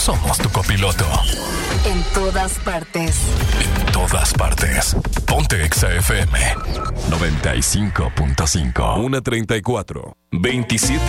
somos tu copiloto. En todas partes. En todas partes. Ponte Exa FM 95.5. 1:34. 27